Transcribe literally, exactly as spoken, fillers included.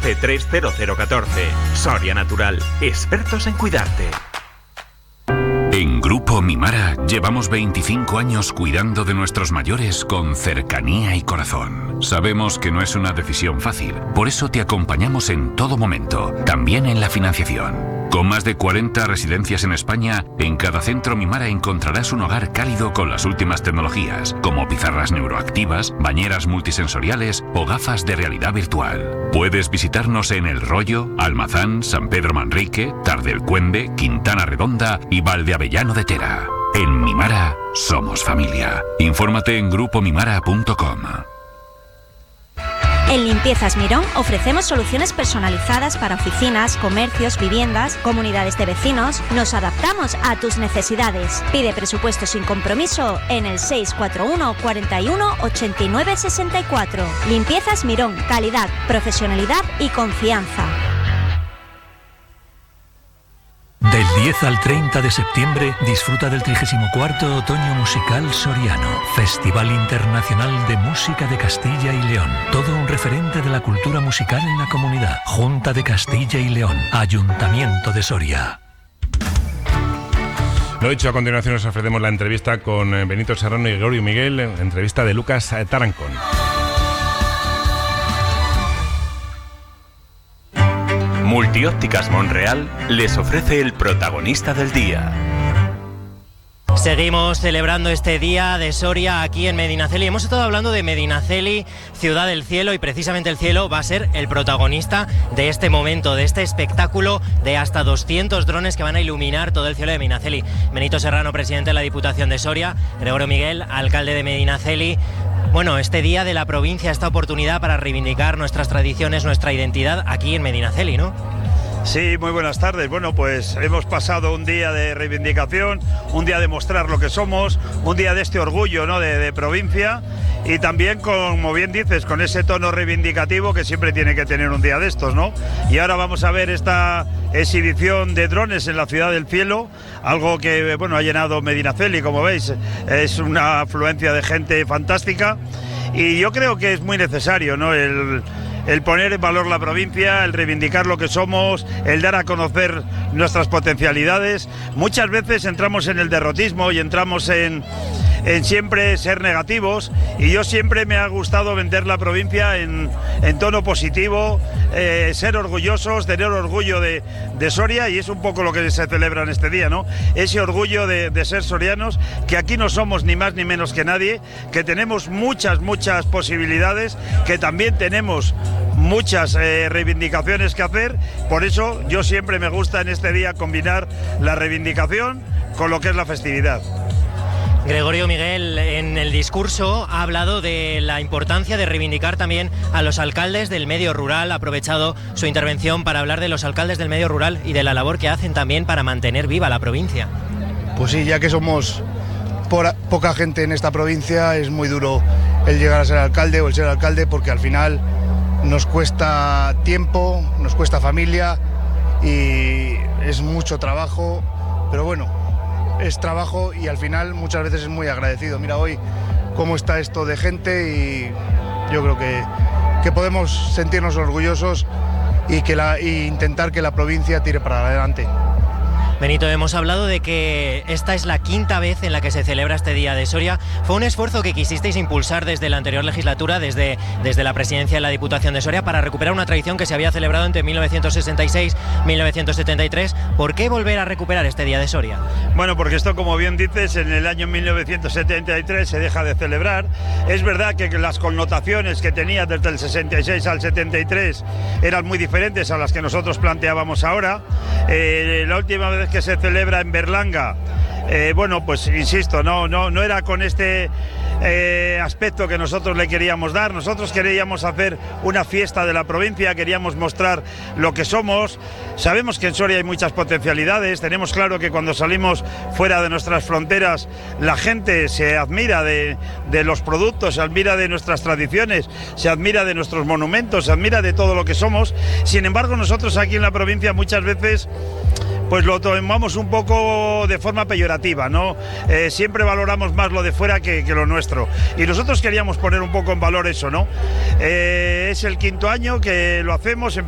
tres cero cero uno cuatro. Soria Natural, expertos en cuidarte. En Grupo Mimara llevamos veinticinco años cuidando de nuestros mayores con cercanía y corazón. Sabemos que no es una decisión fácil, por eso te acompañamos en todo momento, también en la financiación. Con más de cuarenta residencias en España, en cada centro Mimara encontrarás un hogar cálido con las últimas tecnologías, como pizarras neuroactivas, bañeras multisensoriales o gafas de realidad virtual. Puedes visitarnos en El Rollo, Almazán, San Pedro Manrique, Tardelcuende, Quintana Redonda y Valdeavellano de Tera. En Mimara somos familia. Infórmate en grupo mimara punto com. En Limpiezas Mirón ofrecemos soluciones personalizadas para oficinas, comercios, viviendas, comunidades de vecinos. Nos adaptamos a tus necesidades. Pide presupuesto sin compromiso en el seis cuatro uno, cuarenta y uno, ochenta y nueve, sesenta y cuatro. Limpiezas Mirón, calidad, profesionalidad y confianza. Del diez al treinta de septiembre disfruta del trigésimo cuarto Otoño Musical Soriano, Festival Internacional de Música de Castilla y León. Todo un referente de la cultura musical en la comunidad. Junta de Castilla y León, Ayuntamiento de Soria. Lo dicho, a continuación os ofrecemos la entrevista con Benito Serrano y Gregorio Miguel, entrevista de Lucas Tarancón. Multiópticas Monreal les ofrece el protagonista del día. Seguimos celebrando este día de Soria aquí en Medinaceli. Hemos estado hablando de Medinaceli, ciudad del cielo, y precisamente el cielo va a ser el protagonista de este momento, de este espectáculo de hasta doscientos drones que van a iluminar todo el cielo de Medinaceli. Benito Serrano, presidente de la Diputación de Soria, Gregorio Miguel, alcalde de Medinaceli. Bueno, este día de la provincia, esta oportunidad para reivindicar nuestras tradiciones, nuestra identidad aquí en Medinaceli, ¿no? Sí, muy buenas tardes. Bueno, pues hemos pasado un día de reivindicación, un día de mostrar lo que somos, un día de este orgullo, ¿no?, de, de provincia, y también, como bien dices, con ese tono reivindicativo que siempre tiene que tener un día de estos, ¿no? Y ahora vamos a ver esta exhibición de drones en la ciudad del cielo, algo que, bueno, ha llenado Medinaceli, como veis, es una afluencia de gente fantástica, y yo creo que es muy necesario, ¿no?, el... el poner en valor la provincia, el reivindicar lo que somos, el dar a conocer nuestras potencialidades. Muchas veces entramos en el derrotismo y entramos en, en siempre ser negativos, y yo siempre me ha gustado vender la provincia en, en tono positivo, eh, ser orgullosos, tener orgullo de, de Soria, y es un poco lo que se celebra en este día, ¿no? Ese orgullo de, de ser sorianos, que aquí no somos ni más ni menos que nadie, que tenemos muchas, muchas posibilidades, que también tenemos muchas eh, reivindicaciones que hacer. Por eso yo siempre me gusta en este día combinar la reivindicación con lo que es la festividad. Gregorio Miguel, en el discurso ha hablado de la importancia de reivindicar también a los alcaldes del medio rural. Ha aprovechado su intervención para hablar de los alcaldes del medio rural y de la labor que hacen también para mantener viva la provincia. Pues sí, ya que somos por poca gente en esta provincia, es muy duro el llegar a ser alcalde o el ser alcalde, porque al final nos cuesta tiempo, nos cuesta familia y es mucho trabajo, pero bueno, es trabajo y al final muchas veces es muy agradecido. Mira hoy cómo está esto de gente, y yo creo que, que podemos sentirnos orgullosos y, que la, y intentar que la provincia tire para adelante. Benito, hemos hablado de que esta es la quinta vez en la que se celebra este Día de Soria. Fue un esfuerzo que quisisteis impulsar desde la anterior legislatura, desde, desde la presidencia de la Diputación de Soria, para recuperar una tradición que se había celebrado entre mil novecientos sesenta y seis y mil novecientos setenta y tres. ¿Por qué volver a recuperar este Día de Soria? Bueno, porque esto, como bien dices, en el año mil novecientos setenta y tres se deja de celebrar. Es verdad que las connotaciones que tenía desde el sesenta y seis al setenta y tres eran muy diferentes a las que nosotros planteábamos ahora. Eh, la última vez que se celebra en Berlanga, eh, bueno, pues insisto, no, no, no era con este eh, aspecto que nosotros le queríamos dar. Nosotros queríamos hacer una fiesta de la provincia, queríamos mostrar lo que somos. Sabemos que en Soria hay muchas potencialidades, tenemos claro que cuando salimos fuera de nuestras fronteras la gente se admira de, de los productos, se admira de nuestras tradiciones, se admira de nuestros monumentos, se admira de todo lo que somos. Sin embargo, nosotros aquí en la provincia muchas veces pues lo tomamos un poco de forma peyorativa, ¿no? Eh, siempre valoramos más lo de fuera que, que lo nuestro. Y nosotros queríamos poner un poco en valor eso, ¿no? Eh, es el quinto año que lo hacemos.